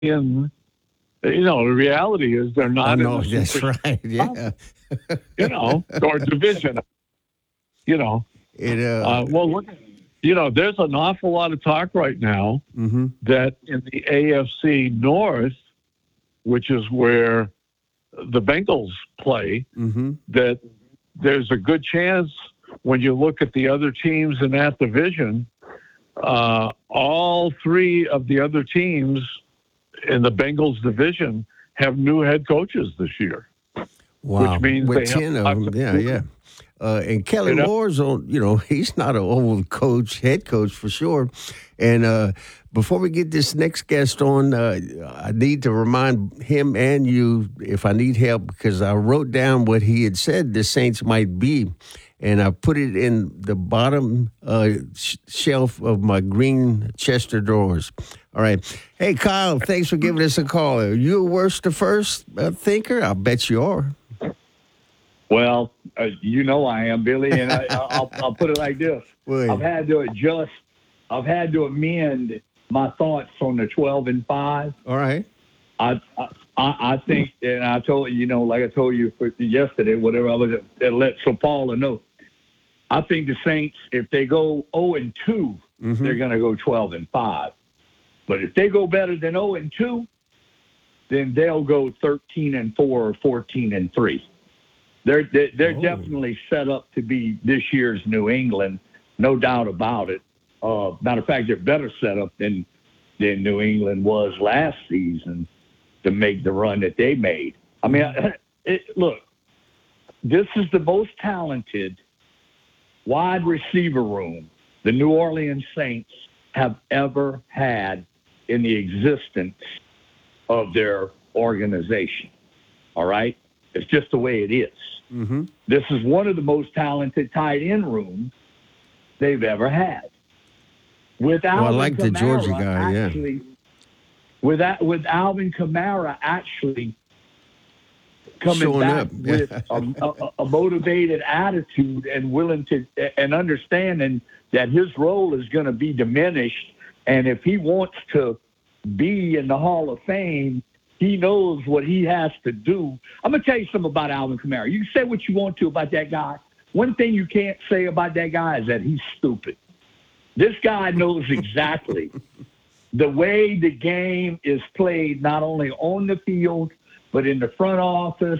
in. The reality is they're Oh not in no, the that's Super. right. Yeah. Or division. You know, It well, look. There's an awful lot of talk right now mm-hmm. that in the AFC North, which is where the Bengals play, Mm-hmm. that there's a good chance when you look at the other teams in that division, all three of the other teams in the Bengals division have new head coaches this year. Wow. Which means With they have 10 of lots them. of Yeah, yeah. And Kellen Moore's on, he's not an old head coach for sure. And before we get this next guest on, I need to remind him and you if I need help, because I wrote down what he had said the Saints might be, and I put it in the bottom shelf of my green Chester drawers. All right. Hey, Kyle, thanks for giving us a call. Are you a worst to first thinker? I bet you are. Well, I am, Billy, and I'll put it like this: I've had to adjust. I've had to amend my thoughts on the 12-5. All right. I think, and I told like I told you yesterday, whatever I was let Paula know. I think the Saints, if they go 0-2, mm-hmm. they're going to go 12-5. But if they go better than 0-2, then they'll go 13-4 or 14-3. They're definitely set up to be this year's New England, no doubt about it. Matter of fact, they're better set up than New England was last season to make the run that they made. I mean, look, this is the most talented wide receiver room the New Orleans Saints have ever had in the existence of their organization. All right? It's just the way it is. Mm-hmm. This is one of the most talented tight end rooms they've ever had. With Alvin I like Kamara, the Georgia guy, actually, yeah. With Alvin Kamara actually coming showing back up with a motivated attitude and willing to and understanding that his role is going to be diminished, and if he wants to be in the Hall of Fame, he knows what he has to do. I'm going to tell you something about Alvin Kamara. You can say what you want to about that guy. One thing you can't say about that guy is that he's stupid. This guy knows exactly the way the game is played, not only on the field, but in the front office.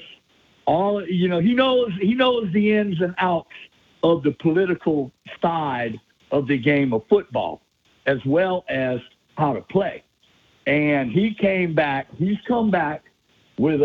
He knows the ins and outs of the political side of the game of football, as well as how to play. And he's come back with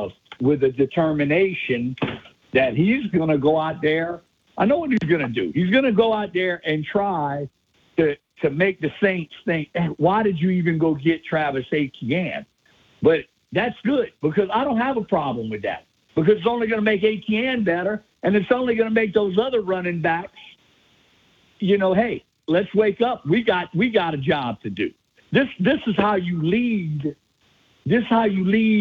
a determination that he's going to go out there. I know what he's going to do. He's going to go out there and try to make the Saints think, hey, why did you even go get Travis Etienne? But that's good, because I don't have a problem with that, because it's only going to make Etienne better, and it's only going to make those other running backs, hey, let's wake up. We got a job to do. This is how you lead. This is how you lead